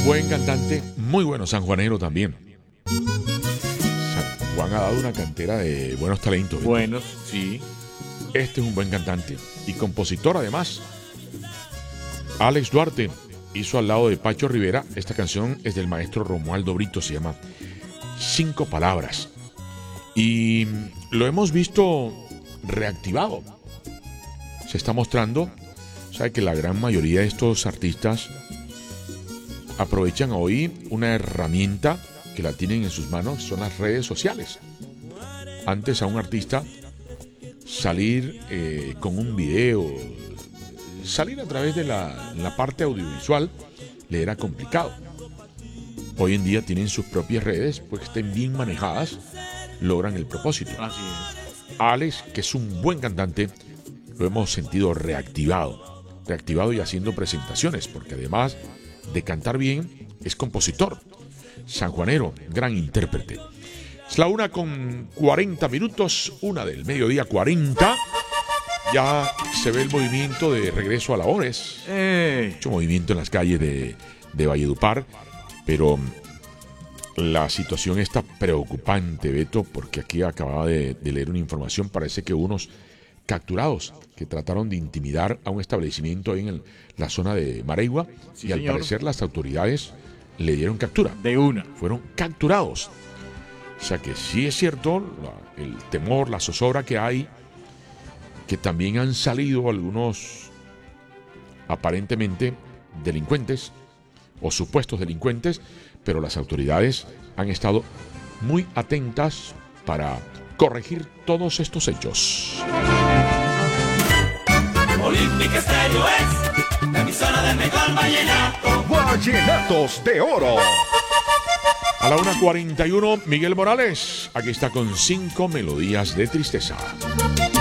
Buen cantante, muy bueno sanjuanero también. San Juan ha dado una cantera de buenos talentos. ¿Viste? Buenos, sí. Este es un buen cantante y compositor además. Alex Duarte hizo al lado de Pacho Rivera. Esta canción es del maestro Romualdo Brito, se llama 5 palabras. Y lo hemos visto reactivado. Se está mostrando, sabe que la gran mayoría de estos artistas aprovechan hoy una herramienta que la tienen en sus manos, son las redes sociales. Antes a un artista salir con un video, salir a través de la parte audiovisual, le era complicado. Hoy en día tienen sus propias redes, pues que estén bien manejadas, logran el propósito. Así es. Alex, que es un buen cantante, lo hemos sentido reactivado y haciendo presentaciones, porque además de cantar bien, es compositor. Sanjuanero, gran intérprete. Es la 1:40, 1 del mediodía 40. Ya se ve el movimiento de regreso a labores. Mucho movimiento en las calles de Valledupar, pero la situación está preocupante, Beto, porque aquí acababa de leer una información. Parece que unos capturados que trataron de intimidar a un establecimiento ahí en la zona de Mareigua, sí, y al señor. parecer las autoridades le dieron captura. De una. Fueron capturados. O sea que sí es cierto el temor, la zozobra que hay, que también han salido algunos aparentemente delincuentes o supuestos delincuentes, pero las autoridades han estado muy atentas para corregir todos estos hechos. Olímpica Estéreo es la emisora del mejor vallenato. Vallenatos de Oro. A la 1:41, Miguel Morales. Aquí está con 5 melodías de tristeza.